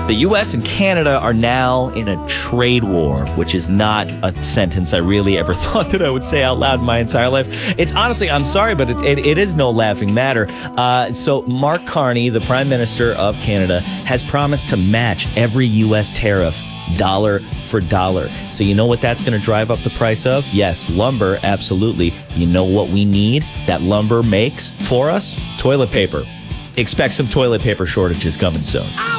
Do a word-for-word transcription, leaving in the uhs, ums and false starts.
The U S and Canada are now in a trade war, which is not a sentence I really ever thought that I would say out loud in my entire life. It's honestly, I'm sorry, but it, it, it is no laughing matter. Uh, so Mark Carney, the Prime Minister of Canada, has promised to match every U S tariff dollar for dollar. So you know what that's going to drive up the price of? Yes, lumber, absolutely. You know what we need that lumber makes for us? Toilet paper. Expect some toilet paper shortages coming soon.